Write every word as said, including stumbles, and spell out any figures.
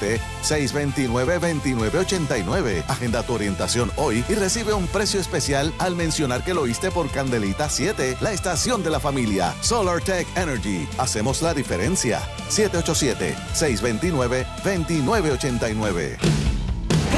siete, seis dos nueve, dos nueve ocho nueve. Agenda tu orientación hoy y recibe un precio especial al mencionar que lo oíste por Candelita siete, la estación de la familia. SolarTech Energy. Hacemos la diferencia. siete ocho siete, seis dos nueve, dos nueve ocho nueve.